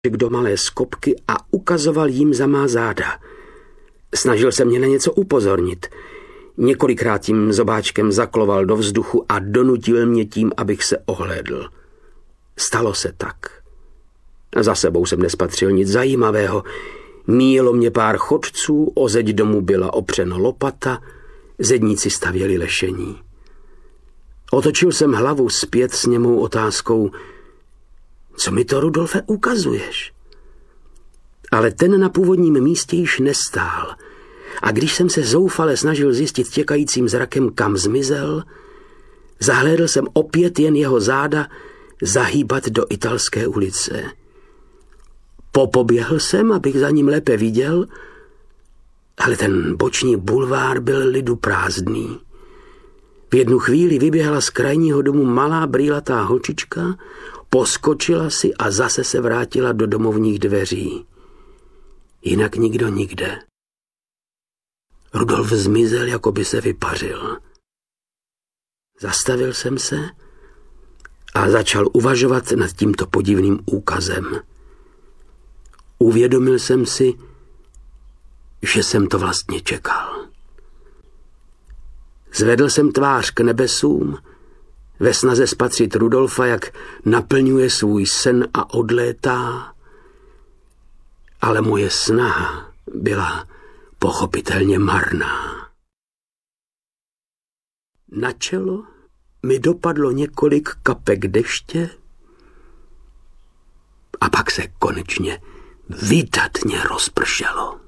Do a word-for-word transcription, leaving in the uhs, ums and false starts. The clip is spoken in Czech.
do malé skopky a ukazoval jim za má záda. Snažil se mě na něco upozornit. Několikrát tím zobáčkem zakloval do vzduchu a donutil mě tím, abych se ohlédl. Stalo se tak. Za sebou jsem nespatřil nic zajímavého. Míjelo mě pár chodců, o zeď domu byla opřena lopata, zedníci stavěli lešení. Otočil jsem hlavu zpět s němou otázkou: co mi to, Rudolfe, ukazuješ? Ale ten na původním místě již nestál. A když jsem se zoufale snažil zjistit těkajícím zrakem, kam zmizel, zahlédl jsem opět jen jeho záda zahýbat do Italské ulice. Popoběhl jsem, abych za ním lépe viděl, ale ten boční bulvár byl lidu prázdný. V jednu chvíli vyběhla z krajního domu malá brýlatá holčička, poskočila si a zase se vrátila do domovních dveří. Jinak nikdo nikde. Rudolf zmizel, jako by se vypařil. Zastavil jsem se a začal uvažovat nad tímto podivným úkazem. Uvědomil jsem si, že jsem to vlastně čekal. Zvedl jsem tvář k nebesům ve snaze spatřit Rudolfa, jak naplňuje svůj sen a odlétá, ale moje snaha byla pochopitelně marná. Na čelo mi dopadlo několik kapek deště a pak se konečně vydatně rozpršelo.